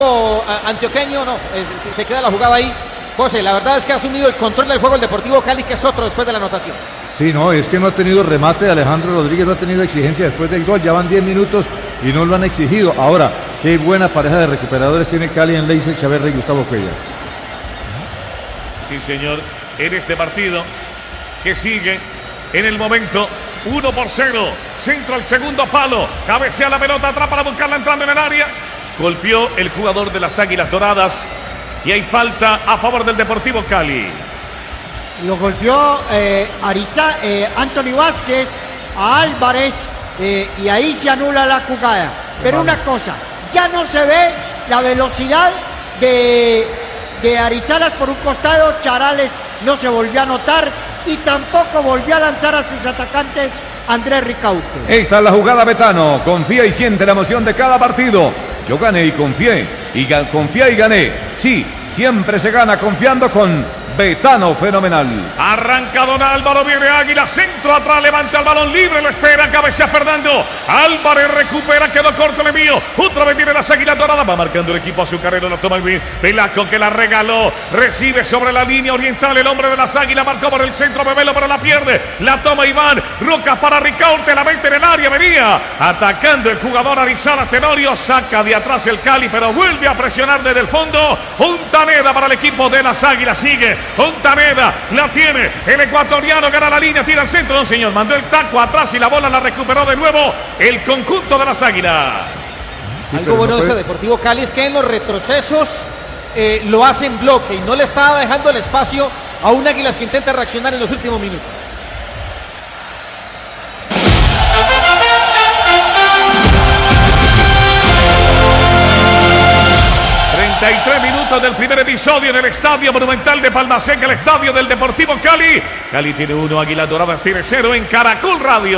Antioqueño, no, se queda la jugada ahí. José, la verdad es que ha asumido el control del juego el Deportivo Cali, que es otro después de la anotación. Sí, no, es que no ha tenido remate, Alejandro Rodríguez no ha tenido exigencia después del gol, ya van 10 minutos y no lo han exigido. Ahora, qué buena pareja de recuperadores tiene Cali en Leiser Chaverra y Gustavo Cuellar. Sí, señor, en este partido que sigue en el momento 1-0, centro al segundo palo, cabecea la pelota atrás para buscarla entrando en el área, golpeó el jugador de las Águilas Doradas y hay falta a favor del Deportivo Cali. Lo golpeó Anthony Vázquez a Álvarez y ahí se anula la jugada. Pero una cosa, ya no se ve la velocidad de Arizalas por un costado. Charales no se volvió a anotar y tampoco volvió a lanzar a sus atacantes Andrés Ricaurte. Esta es la jugada, Betano. Confía y siente la emoción de cada partido. Yo gané y confié. Confié y gané. Sí, siempre se gana confiando con Betano Fenomenal. Arranca Don Álvaro, viene Águila, centro atrás, levanta el balón libre, lo espera, cabecea Fernando. Álvarez recupera, quedó corto el envío. Otra vez viene las Águilas Doradas, va marcando el equipo azucarero, lo toma bien. Velasco que la regaló, recibe sobre la línea oriental el hombre de las Águilas, marcó por el centro, Bebelo, pero la pierde. La toma Iván, Roca para Ricaurte, la mete en el área, venía atacando el jugador Arizalas Tenorio, saca de atrás el Cali, pero vuelve a presionar desde el fondo. Ontaneda para el equipo de las Águilas, sigue. Ontaneda la tiene, el ecuatoriano gana la línea, tira al centro, no señor, mandó el taco atrás y la bola la recuperó de nuevo el conjunto de las Águilas. Sí, algo bueno de este Deportivo Cali es que en los retrocesos lo hace en bloque y no le está dejando el espacio a un Águilas que intenta reaccionar en los últimos minutos. Minutos del primer episodio en el Estadio Monumental de Palma Seca, el estadio del Deportivo Cali. Cali tiene 1, Águilas Doradas tiene 0 en Caracol Radio.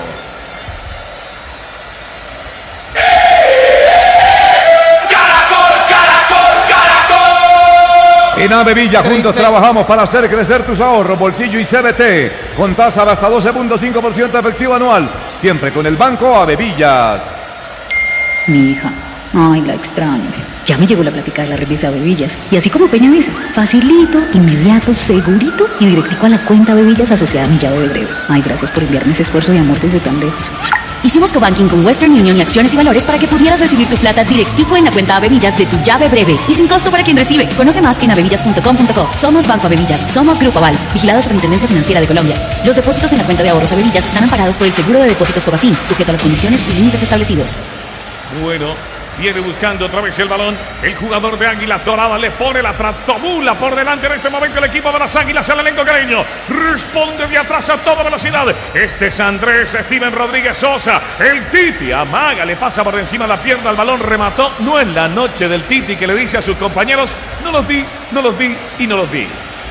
En Avevilla juntos trabajamos para hacer crecer tus ahorros, bolsillo y CBT. Con tasa de hasta 12.5% efectivo anual. Siempre con el Banco Avevillas. Mi hija. Ay, la extraño. Ya me llegó la plática de la revista Avevillas. Y así como Peña dice, facilito, inmediato, segurito y directico a la cuenta Avevillas asociada a mi llave de breve. Ay, gracias por enviarme ese esfuerzo de amor desde tan lejos. Hicimos cobanking con Western Union y Acciones y Valores para que pudieras recibir tu plata directico en la cuenta Avevillas de tu llave breve y sin costo para quien recibe. Conoce más en avevillas.com.co. Somos Banco Avevillas, somos Grupo Aval, vigilado Superintendencia Financiera de Colombia. Los depósitos en la cuenta de ahorros Avevillas están amparados por el Seguro de Depósitos Fogafín, sujeto a las condiciones y límites establecidos. Bueno, viene buscando otra vez el balón. El jugador de Águilas Doradas le pone la tractomula por delante en este momento el equipo de las Águilas, el elenco caleño. Responde de atrás a toda velocidad. Este es Andrés Steven Rodríguez Sosa. El Titi amaga, le pasa por encima la pierna al balón, remató. No es la noche del Titi que le dice a sus compañeros, no los vi, no los vi y no los vi.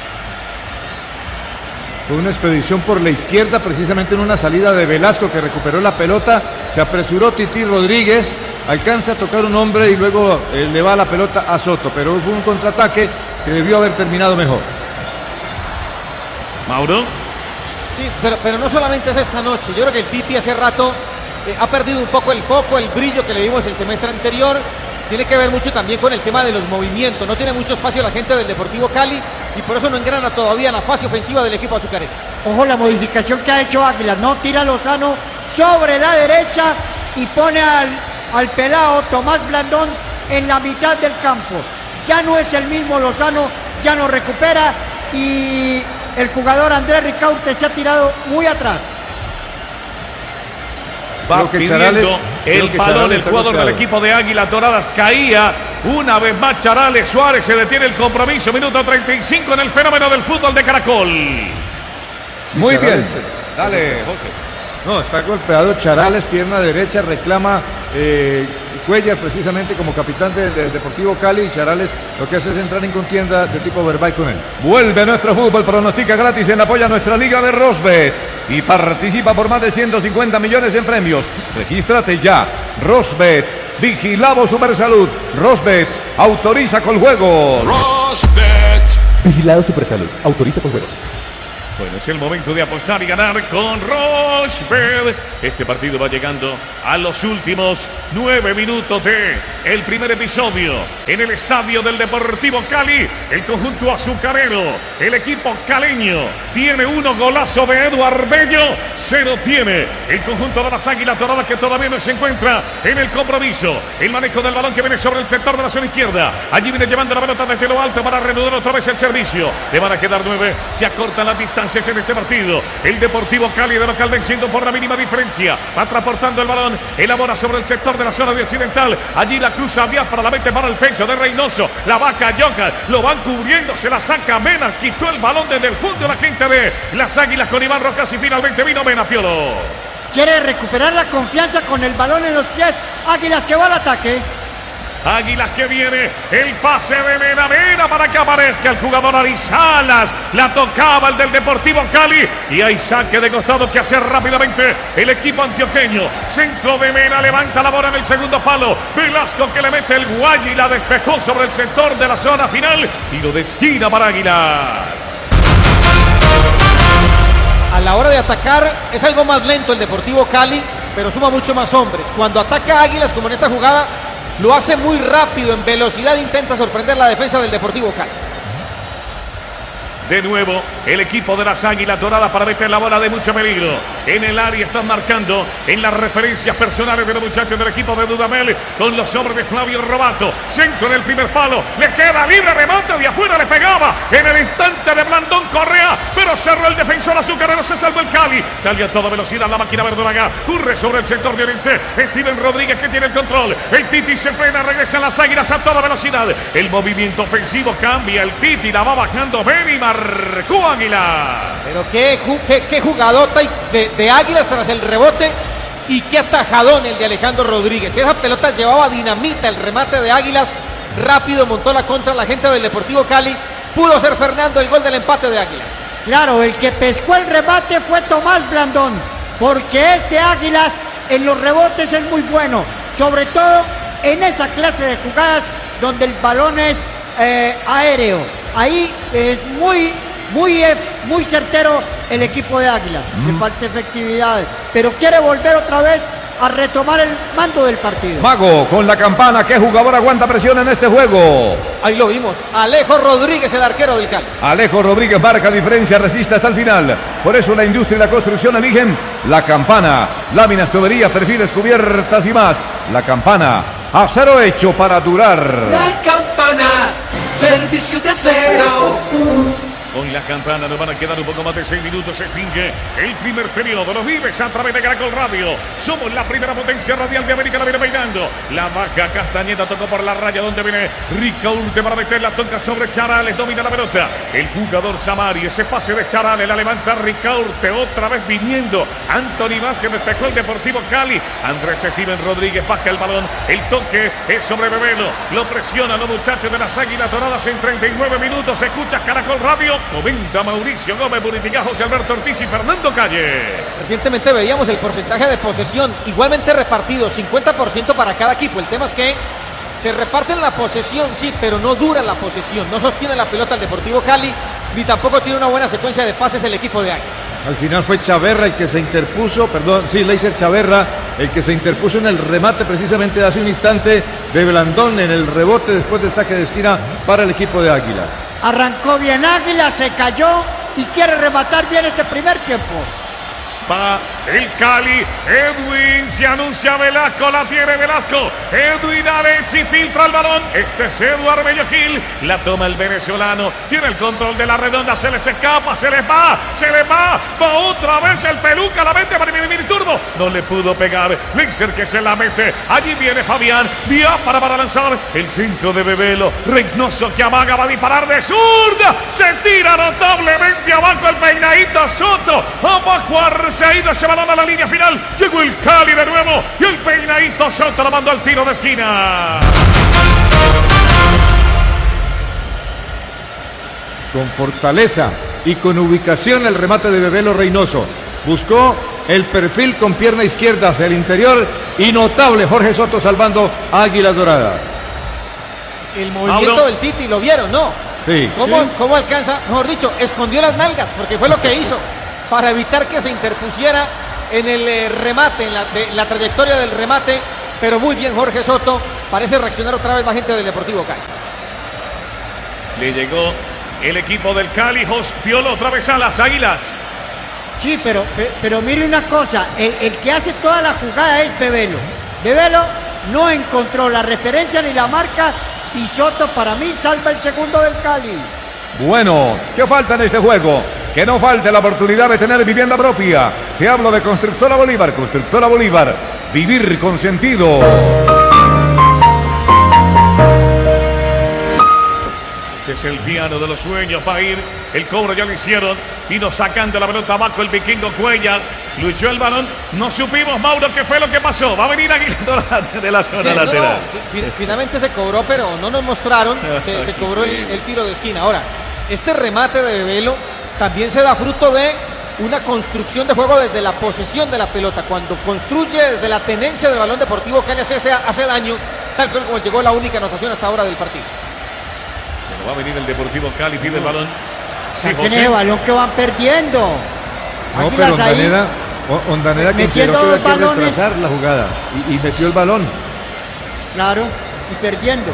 Fue una expedición por la izquierda, precisamente en una salida de Velasco que recuperó la pelota. Se apresuró Titi Rodríguez, alcanza a tocar un hombre y luego le va la pelota a Soto. Pero fue un contraataque que debió haber terminado mejor. Mauro. Sí, pero no solamente es esta noche. Yo creo que el Titi hace rato ha perdido un poco el foco, el brillo que le dimos el semestre anterior. Tiene que ver mucho también con el tema de los movimientos. No tiene mucho espacio la gente del Deportivo Cali y por eso no engrana todavía la fase ofensiva del equipo azucarero. Ojo la modificación que ha hecho Águilas, no tira Lozano sobre la derecha y pone al pelado Tomás Blandón en la mitad del campo. Ya no es el mismo Lozano, ya no recupera y el jugador Andrés Ricaurte se ha tirado muy atrás. Va pidiendo el balón el jugador del equipo de Águilas Doradas. Caía una vez más Charales. Suárez se detiene el compromiso. Minuto 35 en el fenómeno del fútbol de Caracol. Muy bien. Dale, José. No, está golpeado Charales, pierna derecha, reclama Cuellar precisamente como capitán del Deportivo Cali. Y Charales lo que hace es entrar en contienda de tipo verbal con él. Vuelve nuestro fútbol, pronostica gratis en apoyo a nuestra liga de Rosbet y participa por más de 150 millones en premios. Regístrate ya. Rosbet, vigilado Supersalud. Rosbet, autoriza con juegos. Rosbet, vigilado Supersalud, autoriza con juegos. Bueno, es el momento de apostar y ganar con Rochebet. Este partido va llegando a los últimos 9 minutos de el primer episodio en el estadio del Deportivo Cali. El conjunto azucarero, el equipo caleño, tiene 1 golazo de Eduard Bello, 0 tiene el conjunto de las Águilas Doradas, que todavía no se encuentra en el compromiso. El manejo del balón que viene sobre el sector de la zona izquierda. Allí viene llevando la pelota desde lo alto para reanudar otra vez el servicio. Le van a quedar 9, se acortan las distancias en este partido. El Deportivo Cali de local venciendo por la mínima diferencia. Va transportando el balón, elabora sobre el sector de la zona de occidental. Allí la cruza Biafra, la mete para el pecho de Reynoso. La vaca Yoka, lo van cubriendo, se la saca Mena. Quitó el balón desde el fondo de la gente de las Águilas con Iván Rojas y finalmente vino Mena, Piolo. Quiere recuperar la confianza con el balón en los pies. Águilas que va al ataque. Águilas que viene, el pase de Mena para que aparezca el jugador Arizalas. La tocaba el del Deportivo Cali y hay saque de costado que hace rápidamente el equipo antioqueño. Centro de Mena, levanta la bola en el segundo palo. Velasco que le mete el guay y la despejó sobre el sector de la zona final. Tiro de esquina para Águilas. A la hora de atacar es algo más lento el Deportivo Cali, pero suma mucho más hombres. Cuando ataca Águilas, como en esta jugada, lo hace muy rápido, en velocidad, intenta sorprender la defensa del Deportivo Cali. De nuevo, el equipo de las Águilas Doradas para meter la bola de mucho peligro. En el área están marcando en las referencias personales de los muchachos del equipo de Dudamel con los hombres de Flavio Robato. Centro en el primer palo, le queda libre, remate de afuera, le pegaba en el instante de Blandón Correa, pero cerró el defensor azucarero, se salvó el Cali. Salió a toda velocidad la máquina verdolaga, corre sobre el sector de oriente. Steven Rodríguez que tiene el control. El Titi se frena, regresan las Águilas a toda velocidad. El movimiento ofensivo cambia, el Titi la va bajando Benny marcó Águila. Pero qué jugadota de Águilas tras el rebote y qué atajadón el de Alejandro Rodríguez. Esa pelota llevaba dinamita, el remate de Águilas rápido, montó la contra la gente del Deportivo Cali. Pudo ser Fernando el gol del empate de Águilas. Claro, el que pescó el remate fue Tomás Blandón, porque este Águilas en los rebotes es muy bueno, sobre todo en esa clase de jugadas donde el balón es aéreo. Ahí es muy certero el equipo de Águilas. Le falta efectividad, pero quiere volver otra vez a retomar el mando del partido. Mago con la campana. ¿Qué jugador aguanta presión en este juego? Ahí lo vimos. Alejo Rodríguez, el arquero del Cali. Alejo Rodríguez marca diferencia, resiste hasta el final. Por eso la industria y la construcción eligen la campana. Láminas, tuberías, perfiles, cubiertas y más. La campana, acero hecho para durar. La campana, servicio de acero. Con la campana nos van a quedar un poco más de 6 minutos. Se extingue el primer periodo. Los vives a través de Caracol Radio. Somos la primera potencia radial de América. La viene peinando. La baja Castañeda tocó por la raya donde viene Ricaurte para meter la toca sobre Charales. Domina la pelota. El jugador Samari. Ese pase de Charales la levanta Ricaurte. Otra vez viniendo Anthony Vázquez. Despejó el Deportivo Cali. Andrés Steven Rodríguez baja el balón. El toque es sobre Bebelo. Lo presionan los muchachos de las Águilas Doradas en 39 minutos. Escuchas Caracol Radio. Comenta Mauricio Gómez, Buritica, José Alberto Ortiz y Fernando Calle. Recientemente veíamos el porcentaje de posesión igualmente repartido, 50% para cada equipo. El tema es que se reparten la posesión, sí, pero no dura la posesión. No sostiene la pelota el Deportivo Cali, ni tampoco tiene una buena secuencia de pases el equipo de Águilas. Al final fue Chaverra el que se interpuso, Leiser Chaverra, el que se interpuso en el remate precisamente de hace un instante de Blandón en el rebote después del saque de esquina para el equipo de Águilas. Arrancó bien Águilas, se cayó y quiere rematar bien este primer tiempo. Va el Cali, Edwin, se anuncia Velasco, la tiene Velasco, Edwin Alechi filtra el balón, este es Eduard Bello Gil, la toma el venezolano, tiene el control de la redonda, se les escapa, se les va, va otra vez el Peluca, la mete para Mimir Turbo, no le pudo pegar, Leiser que se la mete, allí viene Fabián, Biafra para lanzar, el centro de Bebelo, Reynoso que amaga, va a disparar de zurda, se tira notablemente abajo el peinadito Soto, abajo se ha ido ese balón a la línea final. Llegó el Cali de nuevo y el peinadito Soto lo mandó al tiro de esquina. Con fortaleza y con ubicación el remate de Bebelo Reynoso. Buscó el perfil con pierna izquierda hacia el interior y notable Jorge Soto salvando a Águilas Doradas. El movimiento del Titi, ¿lo vieron? No. Sí. ¿Cómo alcanza? Mejor dicho, escondió las nalgas, porque fue lo que hizo para evitar que se interpusiera en el remate, en la trayectoria del remate. Pero muy bien Jorge Soto, parece reaccionar otra vez la gente del Deportivo Cali. Le llegó el equipo del Cali, Piolo otra vez a las Águilas. Sí, pero mire una cosa, el que hace toda la jugada es Bebelo. Bebelo no encontró la referencia ni la marca y Soto para mí salva el segundo del Cali. Bueno, ¿qué falta en este juego? Que no falte la oportunidad de tener vivienda propia. Te hablo de Constructora Bolívar. Constructora Bolívar, vivir con sentido. Este es el piano de los sueños. Va a ir el cobro, ya lo hicieron. Vino sacando la pelota abajo el vikingo Cuellar. Luchó el balón. No supimos, Mauro, qué fue lo que pasó. Va a venir Aguilar de la zona lateral. Finalmente se cobró, pero no nos mostraron. Se cobró el tiro de esquina. Ahora, este remate de Bebelo también se da fruto de una construcción de juego desde la posesión de la pelota. Cuando construye desde la tenencia del balón Deportivo Cali hace daño, tal cual como llegó la única anotación hasta ahora del partido. Pero va a venir el Deportivo Cali, pide el balón. Sí, José. El balón que van perdiendo. No, pero Ondanera consideró que había que retrasar la jugada y metió el balón. Claro, y perdiendo.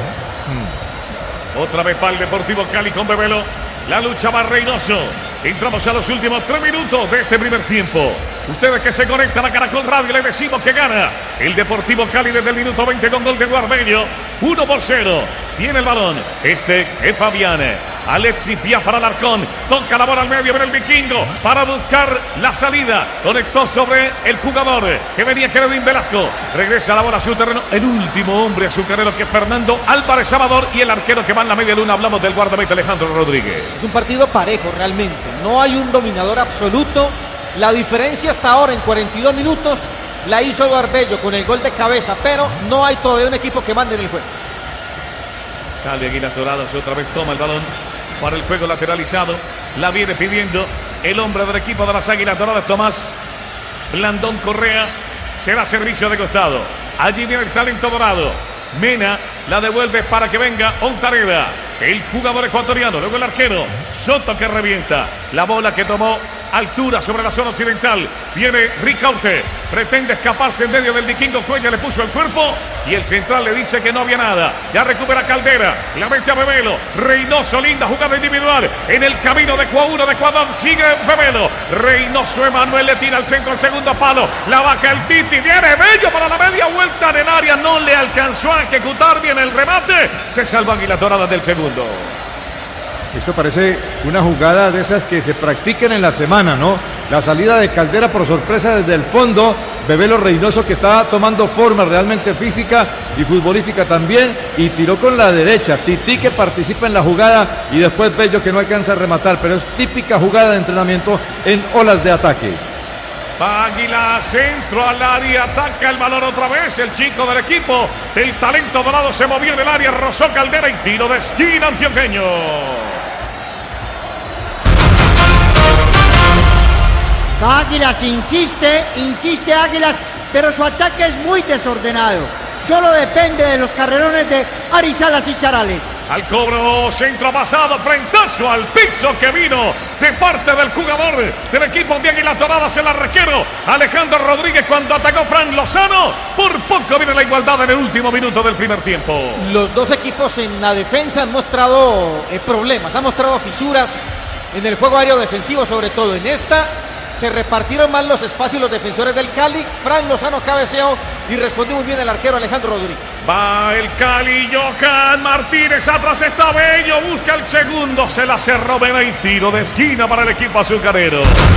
Otra vez para el Deportivo Cali con Bebelo. La lucha va Reynoso. Entramos a los últimos 3 minutos de este primer tiempo. Ustedes que se conectan a Caracol Radio, les decimos que gana el Deportivo Cali desde el minuto 20 con gol de Guarbeño. 1-0. Tiene el balón. Este es Fabián. Alexis Pia para Alarcón. Toca la bola al medio. Viene el vikingo para buscar la salida. Conectó sobre el jugador que venía Kevin Velasco. Regresa la bola a su terreno. El último hombre azucarero que es Fernando Álvarez Salvador. Y el arquero que va en la media luna. Hablamos del guardameta Alejandro Rodríguez. Es un partido parejo realmente. No hay un dominador absoluto. La diferencia hasta ahora en 42 minutos la hizo Guarbello con el gol de cabeza, pero no hay todavía un equipo que mande en el juego. Sale Águilas Doradas, otra vez toma el balón para el juego lateralizado. La viene pidiendo el hombre del equipo de las Águilas Doradas, Tomás Blandón Correa. Será servicio de costado. Allí viene el talento dorado. Mena la devuelve para que venga Ontaneda, el jugador ecuatoriano. Luego el arquero Soto que revienta. La bola que tomó altura sobre la zona occidental. Viene Ricaurte. Pretende escaparse en medio del vikingo Cuellar. Le puso el cuerpo y el central le dice que no había nada. Ya recupera Caldera. La mete a Bebelo. Reynoso, linda jugada individual. En el camino de Cuauno de Ecuador. Sigue Bebelo. Reynoso Emanuel le tira al centro, al segundo palo. La baja el Titi. Viene Bello para la media vuelta en el área. No le alcanzó a ejecutar bien el remate. Se salva Águilas Doradas del segundo. Esto parece una jugada de esas que se practican en la semana, ¿no? La salida de Caldera por sorpresa desde el fondo. Bebelo Reynoso que está tomando forma realmente física y futbolística también. Y tiró con la derecha. Titi que participa en la jugada y después Bello que no alcanza a rematar. Pero es típica jugada de entrenamiento en olas de ataque. Águila, centro al área, ataca el balón otra vez. El chico del equipo, el talento dorado se movió en el área, rozó Caldera y tiro de esquina antioqueño. Águilas insiste Águilas, pero su ataque es muy desordenado. Solo depende de los carrerones de Arizalas y Charales. Al cobro, centro pasado, frentazo al piso que vino de parte del jugador del equipo de Águilas Doradas, el arquero Alejandro Rodríguez cuando atacó Fran Lozano. Por poco viene la igualdad en el último minuto del primer tiempo. Los dos equipos en la defensa han mostrado problemas, han mostrado fisuras en el juego aéreo defensivo, sobre todo en esta. Se repartieron mal los espacios los defensores del Cali. Fran Lozano cabeceó y respondió muy bien el arquero Alejandro Rodríguez. Va el Cali, Johan Martínez, atrás está Bello, busca el segundo, se la cerró Mena y tiro de esquina para el equipo azucarero.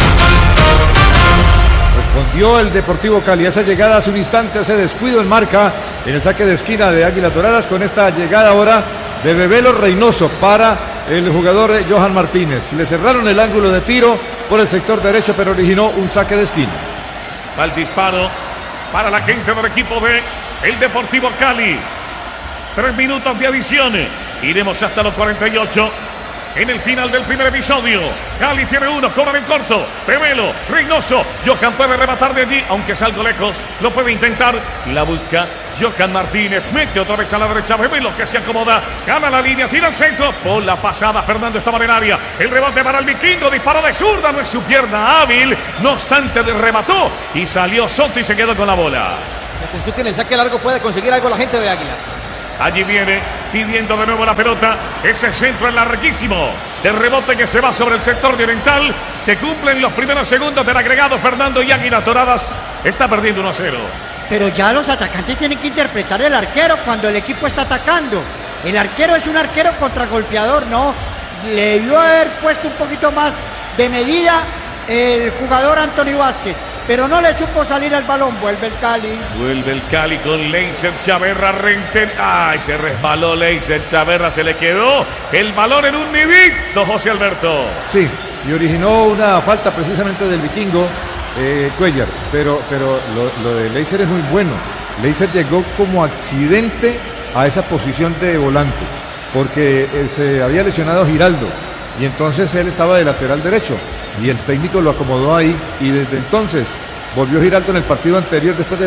Respondió el Deportivo Cali. Esa llegada hace un instante, ese descuido en marca en el saque de esquina de Águilas Doradas con esta llegada ahora de Bebelo Reynoso para el jugador Johan Martínez. Le cerraron el ángulo de tiro por el sector derecho, pero originó un saque de esquina. Va el disparo para la gente del equipo de el Deportivo Cali. 3 minutos de adición. Iremos hasta los 48. en el final del primer episodio. Cali tiene uno, cobran en corto. Bebelo, Reynoso. Johan puede rematar de allí, aunque es algo lejos. Lo puede intentar. La busca Johan Martínez. Mete otra vez a la derecha. Bebelo que se acomoda. Gana la línea, tira al centro. Por la pasada, Fernando estaba en área. El rebote para el vikingo. Disparó de zurda. No es su pierna hábil. No obstante, remató. Y salió Soto y se quedó con la bola. Atención que en el saque largo puede conseguir algo la gente de Águilas. Allí viene pidiendo de nuevo la pelota. Ese centro es larguísimo. De rebote que se va sobre el sector de Oriental. Se cumplen los primeros segundos del agregado. Fernando y Águilas Doradas está perdiendo 1-0. Pero ya los atacantes tienen que interpretar el arquero cuando el equipo está atacando. El arquero es un arquero contragolpeador, ¿no? Le debió haber puesto un poquito más de medida el jugador Anthony Vázquez, pero no le supo salir al balón. Vuelve el Cali. Vuelve el Cali con Leiser Chaverra. Ay, se resbaló Leiser Chaverra. Se le quedó el balón en un nidito, José Alberto. Sí, y originó una falta precisamente del vikingo Cuellar, pero lo de Leiser es muy bueno. Leiser llegó como accidente a esa posición de volante, porque se había lesionado Giraldo, y entonces él estaba de lateral derecho, y el técnico lo acomodó ahí, y desde entonces volvió Giraldo en el partido anterior después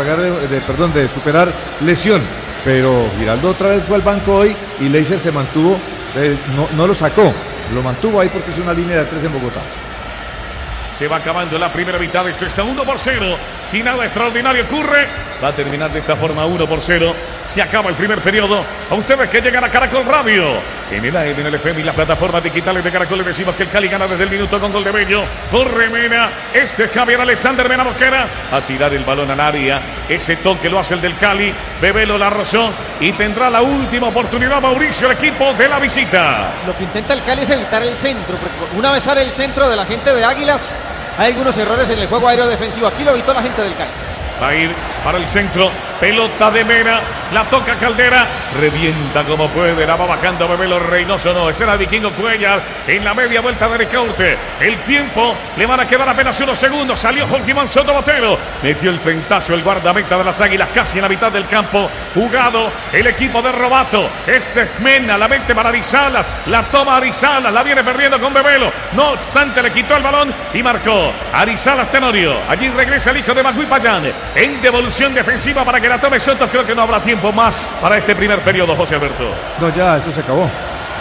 de superar lesión, pero Giraldo otra vez fue al banco hoy y Leiser se mantuvo, no lo sacó, lo mantuvo ahí porque es una línea de 3 en Bogotá. Se va acabando la primera mitad. Esto está 1-0. Si nada extraordinario ocurre, va a terminar de esta forma 1-0. Se acaba el primer periodo. A ustedes que llegan a Caracol Radio. En el AM, en el FM y las plataformas digitales de Caracol, les decimos que el Cali gana desde el minuto con gol de Bello. Corre Mena. Este es Javier Alexander Mena Mosquera. A tirar el balón al área. Ese toque lo hace el del Cali. Bebelo la rozó. Y tendrá la última oportunidad Mauricio, el equipo de la visita. Lo que intenta el Cali es evitar el centro, porque una vez sale el centro de la gente de Águilas, hay algunos errores en el juego aéreo defensivo. Aquí lo evitó la gente del Cali. Va a ir para el centro. Pelota de Mena. La toca Caldera. Revienta como puede. La va bajando Bebelo. Reynoso no. Ese era Vikingo Cuellar. En la media vuelta de Ricaurte. El tiempo. Le van a quedar apenas unos segundos. Salió Jorge Soto Botero. Metió el frentazo el guardameta de las Águilas. Casi en la mitad del campo. Jugado el equipo de Robato. Este es Mena. La mete para Arizalas. La toma Arizalas. La viene perdiendo con Bebelo. No obstante le quitó el balón y marcó Arizalas Tenorio. Allí regresa el hijo de Magui Payán. En devolución defensiva para que la tome Soto. Creo que no habrá tiempo más para este primer periodo, José Alberto. No, ya, esto se acabó.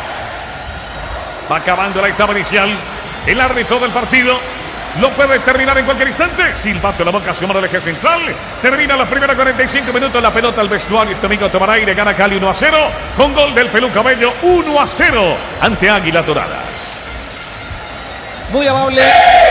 Va acabando la etapa inicial. El árbitro del partido lo puede terminar en cualquier instante. Silbato en la boca, asomar al eje central. Termina la primera 45 minutos. La pelota al vestuario. Este domingo tomará aire. Gana Cali 1-0. Con gol del Peluca Bello. 1-0 ante Águilas Doradas. Muy amable.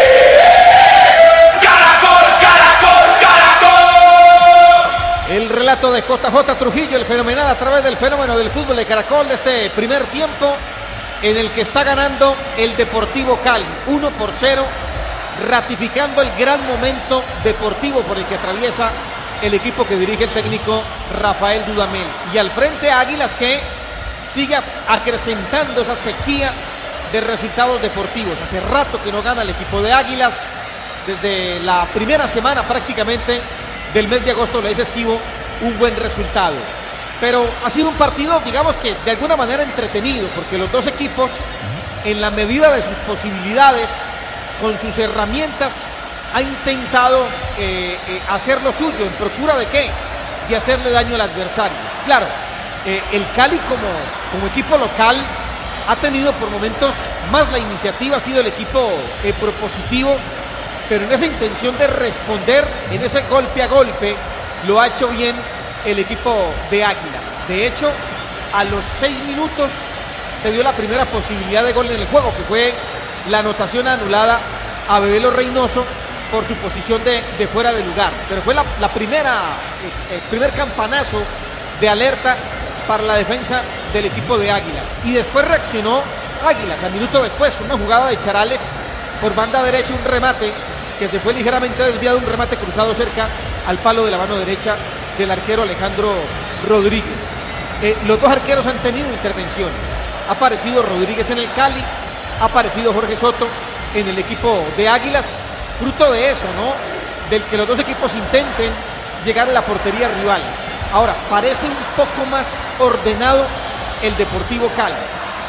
El relato de JJ Trujillo, el fenomenal a través del fenómeno del fútbol de Caracol de este primer tiempo en el que está ganando el Deportivo Cali 1-0, ratificando el gran momento deportivo por el que atraviesa el equipo que dirige el técnico Rafael Dudamel. Y al frente Águilas, que sigue acrecentando esa sequía de resultados deportivos. Hace rato que no gana el equipo de Águilas, desde la primera semana prácticamente del mes de agosto le es esquivo un buen resultado. Pero ha sido un partido, digamos que de alguna manera entretenido, porque los dos equipos, en la medida de sus posibilidades, con sus herramientas, ha intentado hacer lo suyo. ¿En procura de qué? De hacerle daño al adversario. Claro, el Cali como equipo local ha tenido por momentos más la iniciativa, ha sido el equipo propositivo, pero en esa intención de responder, en ese golpe a golpe, lo ha hecho bien el equipo de Águilas. De hecho, a los 6 minutos se dio la primera posibilidad de gol en el juego, que fue la anotación anulada a Bebelo Reynoso por su posición de fuera de lugar. Pero fue el primer campanazo de alerta para la defensa del equipo de Águilas. Y después reaccionó Águilas, al minuto después, con una jugada de Charales por banda derecha, un remate que se fue ligeramente desviado, un remate cruzado cerca al palo de la mano derecha del arquero Alejandro Rodríguez. Los dos arqueros han tenido intervenciones. Ha aparecido Rodríguez en el Cali, ha aparecido Jorge Soto en el equipo de Águilas, fruto de eso, ¿no? Del que los dos equipos intenten llegar a la portería rival. Ahora, parece un poco más ordenado el Deportivo Cali.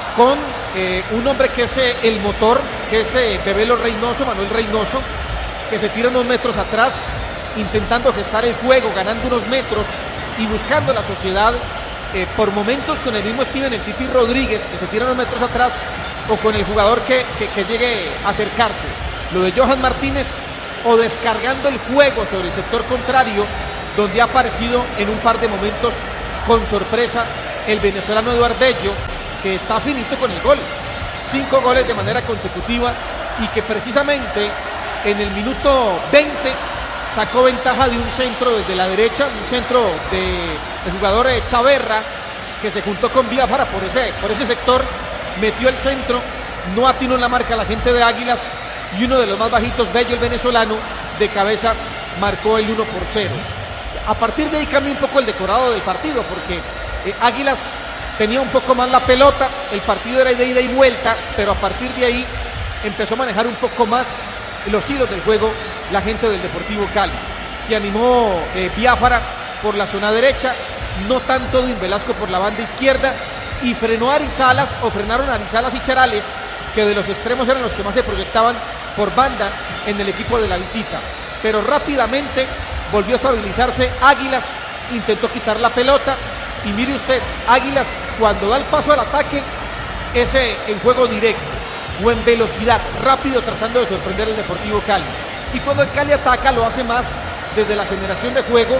con un hombre que es el motor, que es Bebelo Reynoso, Manuel Reynoso, que se tira unos metros atrás, intentando gestar el juego, ganando unos metros y buscando la sociedad, por momentos con el mismo Steven el Titi Rodríguez, que se tira unos metros atrás, o con el jugador que llegue a acercarse. Lo de Johan Martínez, o descargando el juego sobre el sector contrario, donde ha aparecido en un par de momentos con sorpresa el venezolano Eduard Bello, que está finito con el gol. 5 goles de manera consecutiva y que precisamente en el minuto 20 sacó ventaja de un centro desde la derecha, un centro del jugador Chaverra, que se juntó con Biafara por ese sector, metió el centro, no atinó en la marca la gente de Águilas, y uno de los más bajitos, Bello el venezolano, de cabeza marcó el 1-0. A partir de ahí cambió un poco el decorado del partido, porque Águilas tenía un poco más la pelota, el partido era de ida y vuelta, pero a partir de ahí empezó a manejar un poco más los hilos del juego la gente del Deportivo Cali. Se animó Biafara por la zona derecha, no tanto Edwin Velasco por la banda izquierda, y frenaron a Arizalas y Charales, que de los extremos eran los que más se proyectaban por banda en el equipo de la visita. Pero rápidamente volvió a estabilizarse Águilas, intentó quitar la pelota, y mire usted, Águilas cuando da el paso al ataque es en juego directo o en velocidad, rápido, tratando de sorprender al Deportivo Cali. Y cuando el Cali ataca lo hace más desde la generación de juego,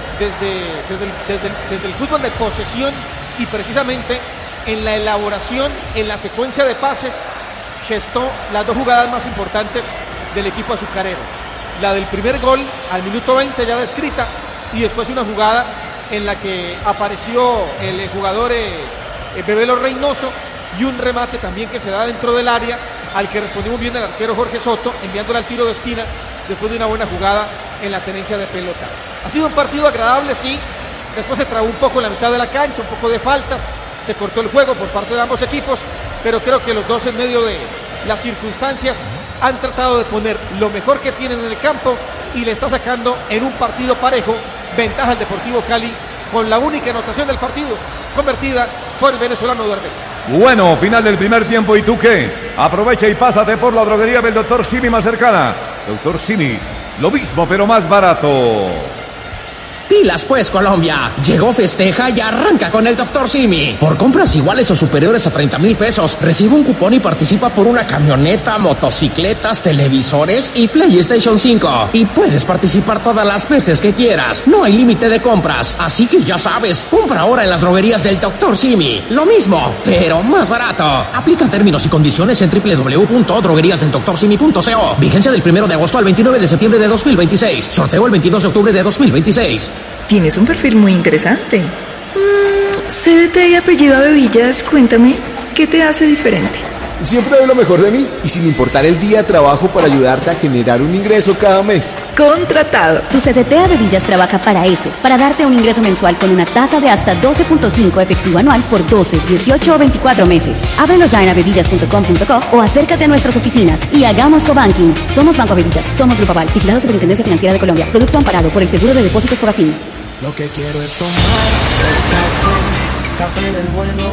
desde el fútbol de posesión, y precisamente en la elaboración, en la secuencia de pases, gestó las 2 jugadas más importantes del equipo azucarero. La del primer gol al minuto 20 ya descrita, y después una jugada en la que apareció el jugador Bebelo Reynoso, y un remate también que se da dentro del área, al que respondió muy bien el arquero Jorge Soto, enviándole al tiro de esquina después de una buena jugada en la tenencia de pelota. Ha sido un partido agradable, sí. Después se trabó un poco en la mitad de la cancha, un poco de faltas, se cortó el juego por parte de ambos equipos, pero creo que los dos, en medio de las circunstancias, han tratado de poner lo mejor que tienen en el campo, y le está sacando en un partido parejo ventaja al Deportivo Cali, con la única anotación del partido convertida por el venezolano Eduard Bello. Bueno, final del primer tiempo, ¿y tú qué? Aprovecha y pásate por la droguería del Dr. Simi más cercana. Dr. Simi, lo mismo pero más barato. Pilas pues, Colombia. Llegó, festeja y arranca con el Dr. Simi. Por compras iguales o superiores a 30,000 pesos, recibe un cupón y participa por una camioneta, motocicletas, televisores y PlayStation 5. Y puedes participar todas las veces que quieras. No hay límite de compras. Así que ya sabes, compra ahora en las droguerías del Dr. Simi. Lo mismo, pero más barato. Aplican términos y condiciones en www.drogueríasdeldoctorsimi.co. Vigencia del 1 de agosto al 29 de septiembre de 2026. Sorteo el 22 de octubre de 2026. Tienes un perfil muy interesante. CDT y apellido Bevillas, cuéntame, ¿qué te hace diferente? Siempre doy lo mejor de mí y sin importar el día trabajo para ayudarte a generar un ingreso cada mes. Contratado. Tu CDT Bevillas trabaja para eso, para darte un ingreso mensual con una tasa de hasta 12.5 efectivo anual por 12, 18 o 24 meses. Ábrelo ya en abevillas.com.co o acércate a nuestras oficinas y hagamos cobanking. Somos Banco Bevillas, somos Grupo Aval, vigilado Superintendencia Financiera de Colombia, producto amparado por el Seguro de Depósitos Fogafín. Lo que quiero es tomar café del bueno.